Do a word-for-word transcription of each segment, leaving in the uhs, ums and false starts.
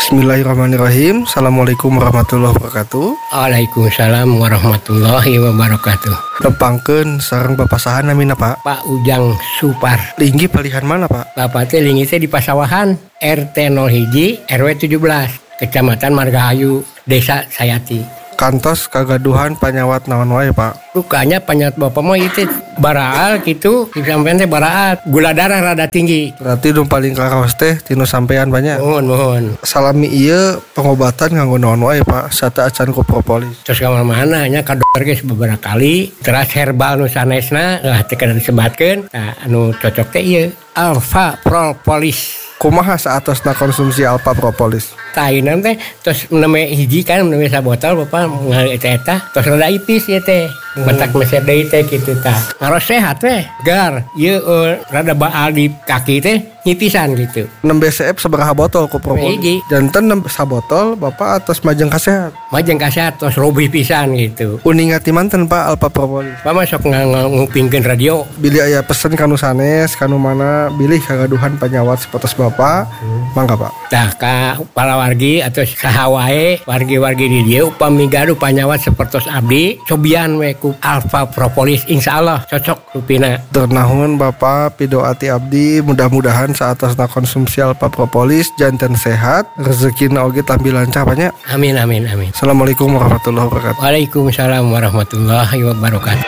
Bismillahirrahmanirrahim. Assalamualaikum warahmatullahi wabarakatuh. Waalaikumsalam warahmatullahi wabarakatuh. Nepangkeun sareng papasahan namina Pak. Pak Ujang Supar. Linggi palihan mana Pak? Bapak teh linggi teh di Pasawahan, R T nol satu R W tujuh belas, Kecamatan Margahayu, Desa Sayati. Kantos kagaduhan panyawat naon wae Pak? Rukanya panyawat bapak mah itu baraal gitu, sampean teh baraal, gula darah rada tinggi. Berarti nu paling karaos teh tinu sampean banyak. Mohon mohon. Salami ieu pengobatan nganggo naon wae Pak? Sata acan ku propolis. Terus ka mana nya ka dokter geus beberapa kali, terus herbal nu sanesna lah teh kada disebatkeun. Nah, anu cocok teh ieu Alpha Propolis. Kumaha saatosna konsumsi Alpha Propolis? Tainan teh terus meneme hiji kan meneme sabotol bapak ngali eta terus rada ipis ieu teh. Matak meser deui teh kitu tah. Ngaros sehat teh, gar. Ieu uh, rada baal di kaki teh nyipisan gitu. enam B C F sabaraha botol ku propolis? Hiji. Janten enam sabotol Bapak atas majeng kasehat. Majeng kasehat terus robih pisan gitu. Uningat ti manten Pak Alpha Propolis. Pak masuk ngupingkeun radio. Bilih aya pesen kanu sanes kanu mana bilih kagaduhan panyawat sapotos Bapak. Hmm. Mangga Pak. Tah ka para wargi atau saha wae wargi-wargi di dieu upami gaduh panyawat sapertos abdi cobian we ku Alpha Propolis insyaallah cocok rupina. Ternahun Bapak pidoati abdi mudah-mudahan saatosna konsumsi Alpha Propolis janten sehat rezekina oge tampi lancar banyak. Amin amin amin. Assalamualaikum warahmatullahi wabarakatuh. Waalaikumsalam warahmatullahi wabarakatuh.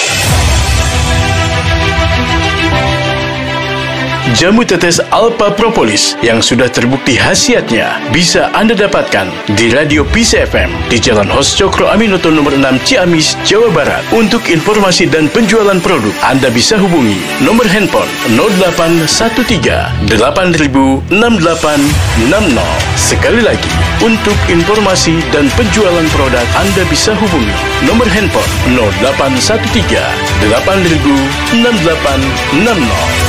Jamu tetes Alpha Propolis yang sudah terbukti khasiatnya bisa Anda dapatkan di Radio Peace F M di Jalan Hos Cokro Aminoto nomor enam Ciamis, Jawa Barat. Untuk informasi dan penjualan produk, Anda bisa hubungi nomor handphone nol delapan satu tiga delapan nol enam delapan enam nol. Sekali lagi, untuk informasi dan penjualan produk, Anda bisa hubungi nomor handphone nol delapan satu tiga delapan nol enam delapan enam nol.